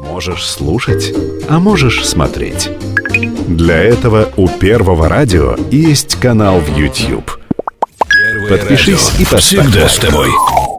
Можешь слушать, а можешь смотреть. Для этого у Первого радио есть канал в YouTube. Подпишись и поставь всегда лайк. с тобой.